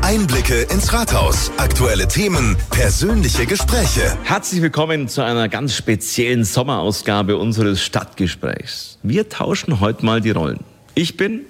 Einblicke ins Rathaus, aktuelle Themen, persönliche Gespräche. Herzlich willkommen zu einer ganz speziellen Sommerausgabe unseres Stadtgesprächs. Wir tauschen heute mal die Rollen. Ich bin